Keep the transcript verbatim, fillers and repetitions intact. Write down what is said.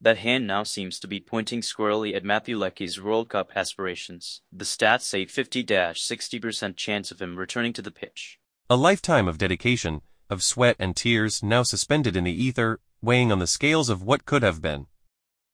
That hand now seems to be pointing squarely at Matthew Leckie's World Cup aspirations. The stats say fifty to sixty percent chance of him returning to the pitch. A lifetime of dedication, of sweat and tears now suspended in the ether, weighing on the scales of what could have been.